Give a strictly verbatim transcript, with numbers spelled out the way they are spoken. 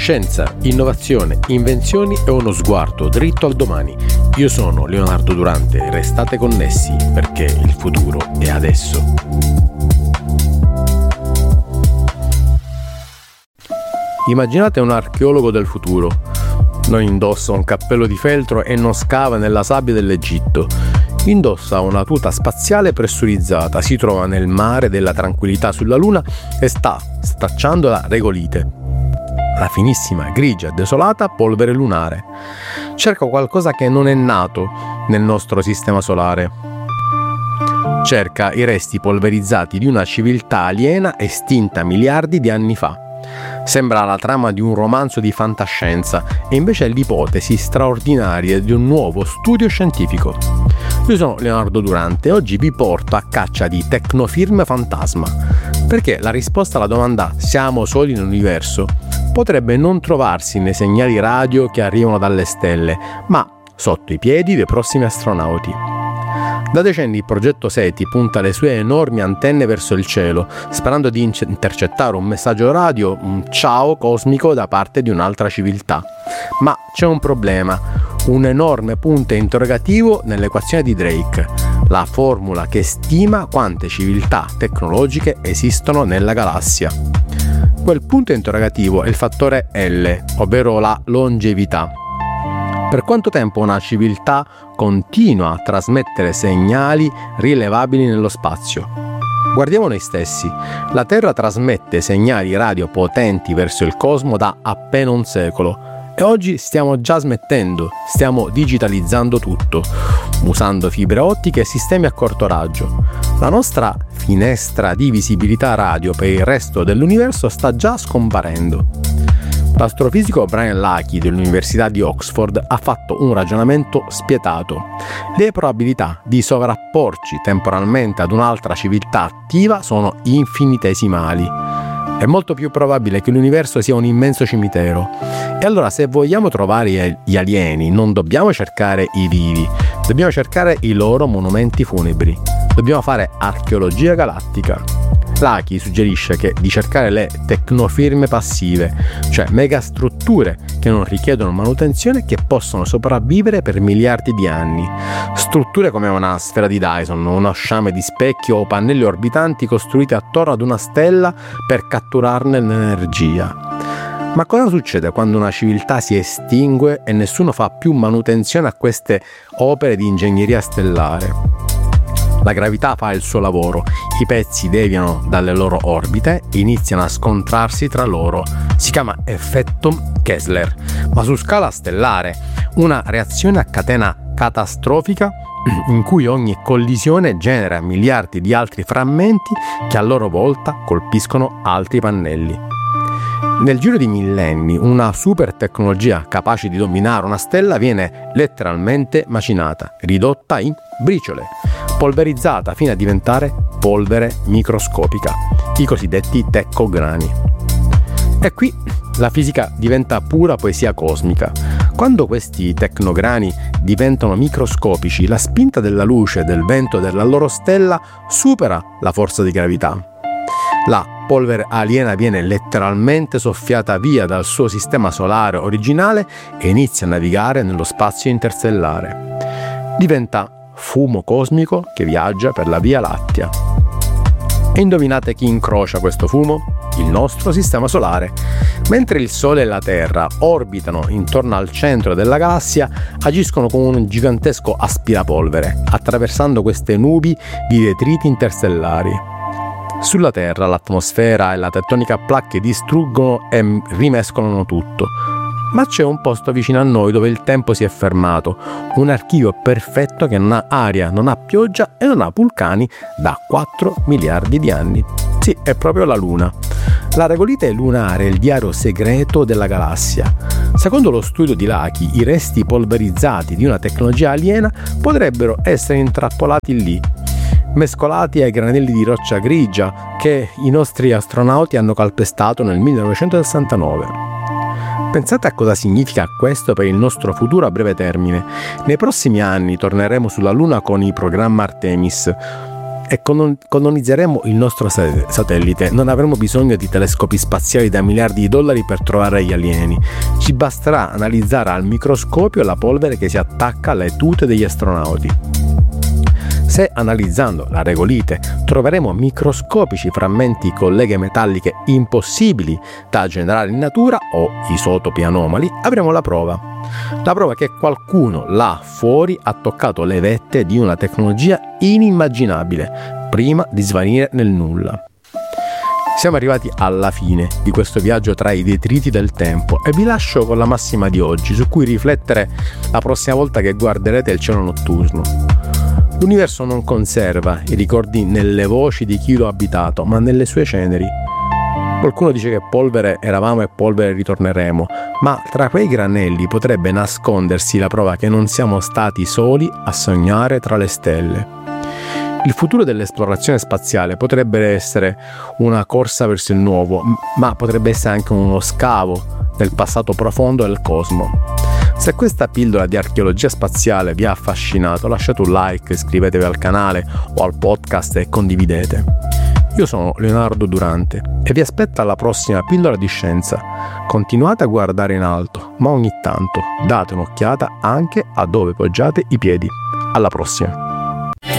Scienza, innovazione, invenzioni e uno sguardo dritto al domani. Io sono Leonardo Durante, restate connessi perché il futuro è adesso. Immaginate un archeologo del futuro. Non indossa un cappello di feltro e non scava nella sabbia dell'Egitto. Indossa una tuta spaziale pressurizzata, si trova nel mare della tranquillità sulla Luna e sta stacciando la regolite, la finissima, grigia e desolata polvere lunare. Cerca qualcosa che non è nato nel nostro sistema solare. Cerca i resti polverizzati di una civiltà aliena estinta miliardi di anni fa. Sembra la trama di un romanzo di fantascienza e invece è l'ipotesi straordinaria di un nuovo studio scientifico. Io sono Leonardo Durante e oggi vi porto a caccia di tecnofirme fantasma, perché la risposta alla domanda "siamo soli nell'universo" potrebbe non trovarsi nei segnali radio che arrivano dalle stelle, ma sotto i piedi dei prossimi astronauti. Da decenni il progetto SETI punta le sue enormi antenne verso il cielo, sperando di intercettare un messaggio radio, un ciao cosmico da parte di un'altra civiltà. Ma c'è un problema, un enorme punto interrogativo nell'equazione di Drake, la formula che stima quante civiltà tecnologiche esistono nella galassia. Quel punto interrogativo è il fattore L, ovvero la longevità. Per quanto tempo una civiltà continua a trasmettere segnali rilevabili nello spazio? Guardiamo noi stessi. La Terra trasmette segnali radio potenti verso il cosmo da appena un secolo e oggi stiamo già smettendo, stiamo digitalizzando tutto, usando fibre ottiche e sistemi a corto raggio. La nostra finestra di visibilità radio per il resto dell'universo sta già scomparendo. L'astrofisico Brian Lackey dell'Università di Oxford ha fatto un ragionamento spietato. Le probabilità di sovrapporci temporalmente ad un'altra civiltà attiva sono infinitesimali. È molto più probabile che l'universo sia un immenso cimitero. E allora, se vogliamo trovare gli alieni, non dobbiamo cercare i vivi, dobbiamo cercare i loro monumenti funebri. Dobbiamo fare archeologia galattica. Lackey suggerisce che di cercare le tecnofirme passive, cioè megastrutture che non richiedono manutenzione e che possono sopravvivere per miliardi di anni. Strutture come una sfera di Dyson, uno sciame di specchio o pannelli orbitanti costruiti attorno ad una stella per catturarne l'energia. Ma cosa succede quando una civiltà si estingue e nessuno fa più manutenzione a queste opere di ingegneria stellare? La gravità fa il suo lavoro, i pezzi deviano dalle loro orbite e iniziano a scontrarsi tra loro. Si chiama effetto Kessler, ma su scala stellare, una reazione a catena catastrofica in cui ogni collisione genera miliardi di altri frammenti che a loro volta colpiscono altri pannelli. Nel giro di millenni una super tecnologia capace di dominare una stella viene letteralmente macinata, ridotta in briciole, polverizzata fino a diventare polvere microscopica, i cosiddetti tecograni. E qui la fisica diventa pura poesia cosmica. Quando questi tecnograni diventano microscopici, la spinta della luce e del vento della loro stella supera la forza di gravità. La polvere aliena viene letteralmente soffiata via dal suo sistema solare originale e inizia a navigare nello spazio interstellare. Diventa fumo cosmico che viaggia per la Via Lattea. E indovinate chi incrocia questo fumo? Il nostro sistema solare. Mentre il Sole e la Terra orbitano intorno al centro della galassia, agiscono come un gigantesco aspirapolvere, attraversando queste nubi di detriti interstellari. Sulla Terra l'atmosfera e la tettonica a placche distruggono e rimescolano tutto. Ma c'è un posto vicino a noi dove il tempo si è fermato, un archivio perfetto che non ha aria, non ha pioggia e non ha vulcani da quattro miliardi di anni. Sì, è proprio la Luna. La regolite lunare è il diario segreto della galassia. Secondo lo studio di Lackey, i resti polverizzati di una tecnologia aliena potrebbero essere intrappolati lì, mescolati ai granelli di roccia grigia che i nostri astronauti hanno calpestato nel millenovecentosessantanove. Pensate a cosa significa questo per il nostro futuro a breve termine. Nei prossimi anni torneremo sulla Luna con il programma Artemis e colonizzeremo il nostro satellite. Non avremo bisogno di telescopi spaziali da miliardi di dollari per trovare gli alieni. Ci basterà analizzare al microscopio la polvere che si attacca alle tute degli astronauti. Se analizzando la regolite troveremo microscopici frammenti di colleghe metalliche impossibili da generare in natura o isotopi anomali, avremo la prova. La prova che qualcuno là fuori ha toccato le vette di una tecnologia inimmaginabile prima di svanire nel nulla. Siamo arrivati alla fine di questo viaggio tra i detriti del tempo e vi lascio con la massima di oggi, su cui riflettere la prossima volta che guarderete il cielo notturno. L'universo non conserva i ricordi nelle voci di chi lo ha abitato, ma nelle sue ceneri. Qualcuno dice che polvere eravamo e polvere ritorneremo, ma tra quei granelli potrebbe nascondersi la prova che non siamo stati soli a sognare tra le stelle. Il futuro dell'esplorazione spaziale potrebbe essere una corsa verso il nuovo, ma potrebbe essere anche uno scavo del passato profondo del cosmo. Se questa pillola di archeologia spaziale vi ha affascinato, lasciate un like, iscrivetevi al canale o al podcast e condividete. Io sono Leonardo Durante e vi aspetto alla prossima pillola di scienza. Continuate a guardare in alto, ma ogni tanto date un'occhiata anche a dove poggiate i piedi. Alla prossima!